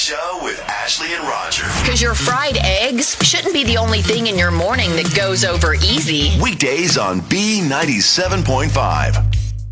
Show with Ashley and Roger. Because your fried eggs shouldn't be the only thing in your morning that goes over easy. Weekdays on B97.5.